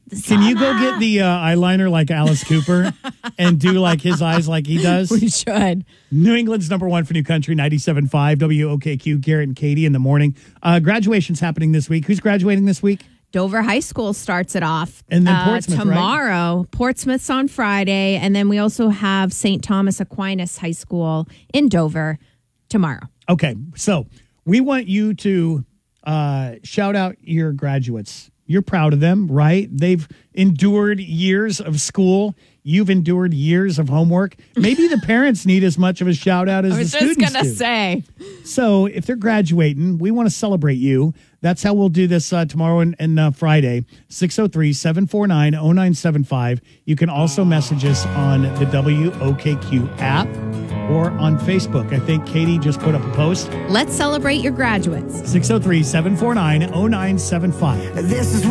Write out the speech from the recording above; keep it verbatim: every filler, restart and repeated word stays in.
Can you go get the uh, eyeliner like Alice Cooper and do like his eyes like he does? We should. New England's number one for New Country, ninety-seven point five W O K Q, Garrett and Katie in the morning. Uh, graduation's happening this week. Who's graduating this week? Dover High School starts it off. And then Portsmouth, uh, tomorrow. Right? Portsmouth's on Friday. And then we also have Saint Thomas Aquinas High School in Dover tomorrow. Okay. So we want you to uh, shout out your graduates. You're proud of them, right? They've endured years of school. You've endured years of homework. Maybe the parents need as much of a shout out as the students do. I was just going to say. So if they're graduating, we want to celebrate you. That's how we'll do this uh, tomorrow and, and uh, Friday, six oh three, seven four nine, oh nine seven five. You can also message us on the W O K Q app or on Facebook. I think Katie just put up a post. Let's celebrate your graduates. six oh three, seven four nine, oh nine seven five. This is